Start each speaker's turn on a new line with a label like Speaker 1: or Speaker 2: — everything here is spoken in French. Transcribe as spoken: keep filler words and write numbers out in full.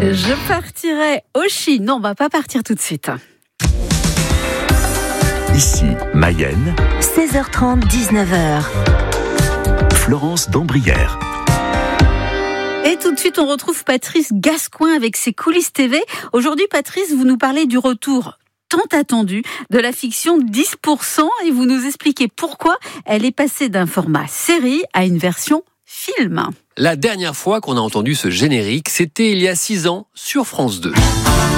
Speaker 1: Je partirai au Chine. Non, on va pas partir tout de suite.
Speaker 2: Ici, Mayenne.
Speaker 3: seize heures trente, dix-neuf heures.
Speaker 2: Florence d'Ambrières.
Speaker 1: Et tout de suite, on retrouve Patrice Gascoin avec ses coulisses T V. Aujourd'hui, Patrice, vous nous parlez du retour tant attendu de la fiction dix pour cent et vous nous expliquez pourquoi elle est passée d'un format série à une version film.
Speaker 4: La dernière fois qu'on a entendu ce générique, c'était il y a six ans sur France deux.